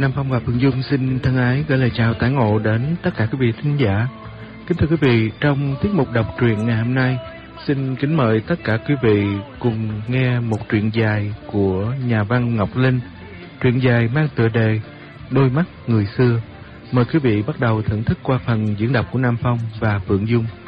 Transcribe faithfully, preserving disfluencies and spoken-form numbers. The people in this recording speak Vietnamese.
Nam Phong và Phượng Dung xin thân ái gửi lời chào tái ngộ đến tất cả quý vị thính giả. Kính thưa quý vị, trong tiết mục đọc truyện ngày hôm nay, xin kính mời tất cả quý vị cùng nghe một truyện dài của nhà văn Ngọc Linh. Truyện dài mang tựa đề Đôi mắt người xưa. Mời quý vị bắt đầu thưởng thức qua phần diễn đọc của Nam Phong và Phượng Dung.